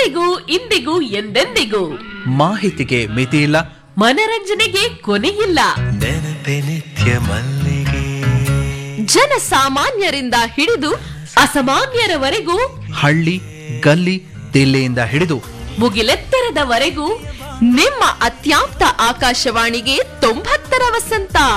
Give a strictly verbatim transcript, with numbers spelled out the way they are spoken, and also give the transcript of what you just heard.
ಅಂದಿಗೂ ಇಂದಿಗೂ ಎಂದೆಂದಿಗೂ ಮಾಹಿತಿಗೆ ಮಿತಿಯಿಲ್ಲ, ಮನರಂಜನೆಗೆ ಕೊನೆಯಿಲ್ಲ. ನೆನಪೆ ನಿತ್ಯ ಮಲ್ಲಿಗೆ. ಜನಸಾಮಾನ್ಯರಿಂದ ಹಿಡಿದು ಅಸಾಮಾನ್ಯರವರೆಗೂ, ಹಳ್ಳಿ ಗಲ್ಲಿ ದಿಲ್ಲಿಯಿಂದ ಹಿಡಿದು ಮುಗಿಲೆತ್ತರದವರೆಗೂ ನಿಮ್ಮ ಅತ್ಯಾಂತ ಆಕಾಶವಾಣಿಗೆ ತೊಂಬತ್ತರ ವಸಂತ.